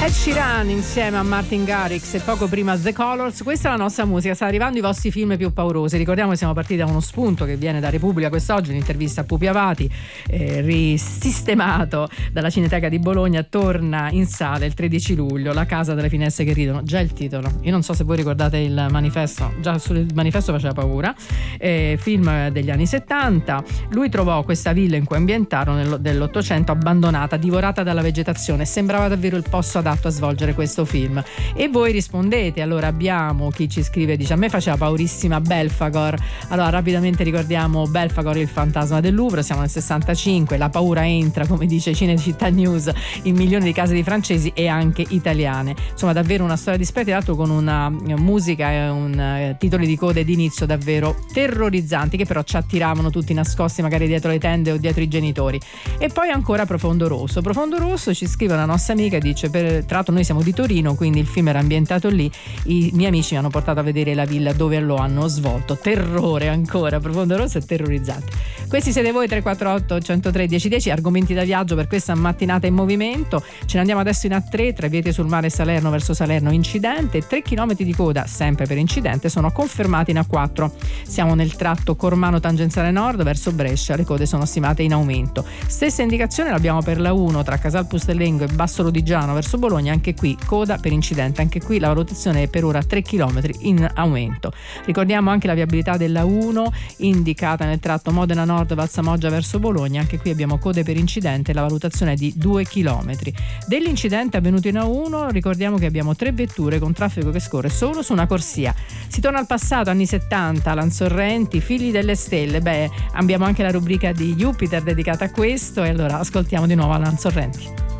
Ed Sheeran insieme a Martin Garrix e poco prima The Colors. Questa è la nostra musica, sta arrivando i vostri film più paurosi. Ricordiamo che siamo partiti da uno spunto che viene da Repubblica quest'oggi, un'intervista a Pupi Avati, risistemato dalla Cineteca di Bologna. Torna in sala il 13 luglio La casa delle finestre che ridono, già il titolo, io non so se voi ricordate il manifesto, già sul manifesto faceva paura. Film degli anni 70. Lui trovò questa villa in cui ambientarono dell'800 abbandonata, divorata dalla vegetazione, sembrava davvero il posto adatto a svolgere questo film. E voi rispondete. Allora abbiamo chi ci scrive, dice: a me faceva paurissima Belfagor. Allora rapidamente ricordiamo Belfagor, il fantasma del Louvre, siamo nel 65, la paura entra, come dice Cinecittà News, in milioni di case di francesi e anche italiane. Insomma davvero una storia disperata, tra l'altro con una musica e un titoli di coda ed inizio davvero terrorizzanti, che però ci attiravano tutti nascosti magari dietro le tende o dietro i genitori. E poi ancora Profondo Rosso, ci scrive una nostra amica e dice: tra l'altro noi siamo di Torino, quindi il film era ambientato lì, i miei amici mi hanno portato a vedere la villa dove lo hanno svolto. Terrore ancora, Profondo Rosso è terrorizzante. Questi siete voi, 348 103 1010, argomenti da viaggio per questa mattinata in movimento. Ce ne andiamo adesso in A3, Traviete sul mare Salerno verso Salerno incidente, 3 km di coda sempre per incidente sono confermati in A4. Siamo nel tratto Cormano tangenziale nord verso Brescia, le code sono stimate in aumento. Stessa indicazione l'abbiamo per la 1 tra Casal Pustellengo e Basso Lodigiano verso Bologna, anche qui coda per incidente, anche qui la valutazione è per ora 3 km in aumento. Ricordiamo anche la viabilità della 1 indicata nel tratto Modena Nord Valsamoggia verso Bologna, anche qui abbiamo code per incidente, la valutazione è di 2 km. Dell'incidente avvenuto in A1 ricordiamo che abbiamo 3 vetture con traffico che scorre solo su una corsia. Si torna al passato, anni 70, Lanzorrenti, Figli delle Stelle. Abbiamo anche la rubrica di Jupiter dedicata a questo, e allora ascoltiamo di nuovo Lanzorrenti.